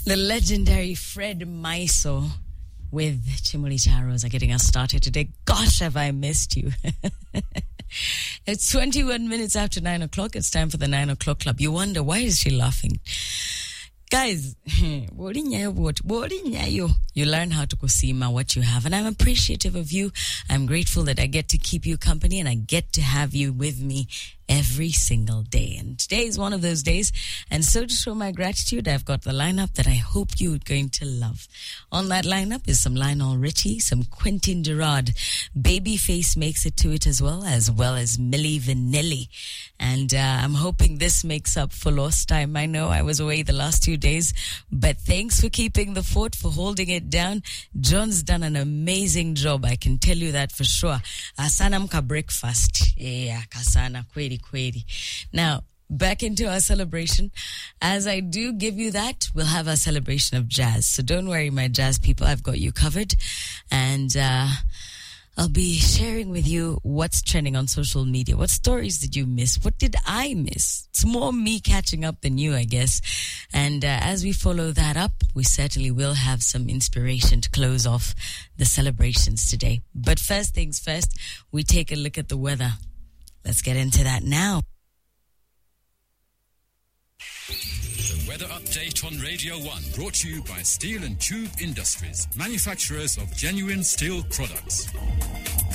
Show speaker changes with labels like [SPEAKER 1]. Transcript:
[SPEAKER 1] The legendary Fred Maiso with Chimoli Charos are getting us started today. Gosh, have I missed you. It's 21 minutes after 9 o'clock. It's time for the 9 o'clock club. You wonder, why is she laughing? Guys, you learn how to kusima what you have, and I'm appreciative of you. I'm grateful that I get to keep you company and I get to have you with me every single day. And today is one of those days, and so to show my gratitude, I've got the lineup that I hope you're going to love. On that lineup is some Lionel Richie, some Quentin Gerard. Babyface makes it to it as well as Milli Vanilli. And I'm hoping this makes up for lost time. I know I was away the last 2 days, but thanks for keeping the fort, for holding it down. John's done an amazing job, I can tell you that for sure. Asana mka breakfast. Yeah, kasana kweli. Now, back into our celebration. As I do give you that, we'll have our celebration of jazz. So don't worry, my jazz people, I've got you covered. And I'll be sharing with you what's trending on social media. What stories did you miss? What did I miss? It's more me catching up than you, I guess. And as we follow that up, we certainly will have some inspiration to close off the celebrations today. But first things first, we take a look at the weather. Let's get into that now.
[SPEAKER 2] The weather update on Radio 1, brought to you by Steel and Tube Industries, manufacturers of genuine steel products.